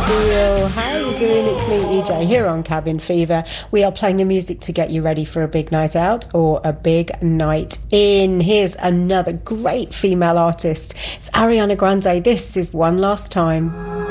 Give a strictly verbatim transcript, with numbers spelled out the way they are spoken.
Steele. How are you doing? It's me, E J, here on Cabin Fever. We are playing the music to get you ready for a big night out or a big night in. Here's another great female artist. It's Ariana Grande. This is One Last Time.